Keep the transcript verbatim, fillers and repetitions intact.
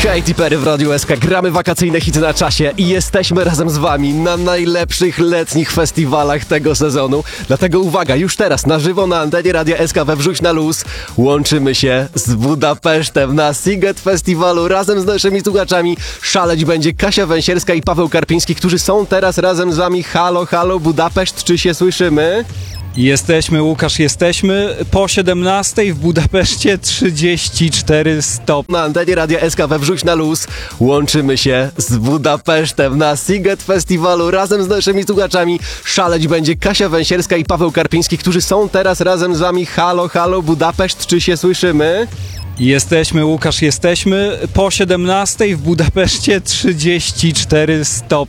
Katy Perry w Radiu S K. Gramy wakacyjne hity na czasie i jesteśmy razem z wami na najlepszych letnich festiwalach tego sezonu. Dlatego uwaga, już teraz na żywo na antenie Radia S K we Wrzuć na Luz łączymy się z Budapesztem na Sziget Festiwalu razem z naszymi słuchaczami. Szaleć będzie Kasia Węsierska i Paweł Karpiński, którzy są teraz razem z wami. Halo, halo Budapeszt, czy się słyszymy? Jesteśmy, Łukasz, jesteśmy po siedemnastej w Budapeszcie, trzydzieści cztery stopnie. Na antenie Radia S K we Wrzuć na Luz łączymy się z Budapesztem na Sziget Festiwalu razem z naszymi słuchaczami. Szaleć będzie Kasia Węsierska i Paweł Karpiński, którzy są teraz razem z wami. Halo, halo Budapeszt, czy się słyszymy? Jesteśmy, Łukasz, jesteśmy po siedemnastej w Budapeszcie, trzydzieści cztery stopnie.